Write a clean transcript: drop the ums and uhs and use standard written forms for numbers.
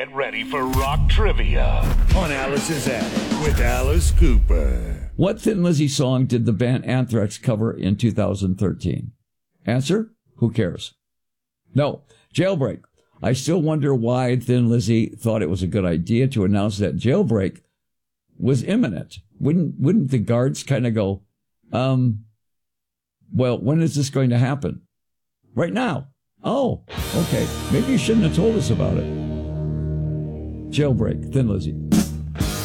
Get ready for rock trivia on Alice's Attic with Alice Cooper. What Thin Lizzy song did the band Anthrax cover in 2013? Answer? Who cares? No. Jailbreak. I still wonder why Thin Lizzy thought it was a good idea to announce that Jailbreak was imminent. Wouldn't the guards kind of go, well, when is this going to happen? Right now. Oh, okay. Maybe you shouldn't have told us about it. Jailbreak, Thin Lizzy.